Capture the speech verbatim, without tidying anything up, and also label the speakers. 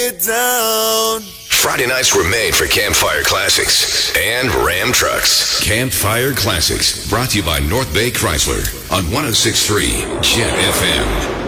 Speaker 1: It down.
Speaker 2: Friday nights were made for Campfire Classics and Ram Trucks. Campfire Classics, brought to you by North Bay Chrysler on one oh six point three Jet F M.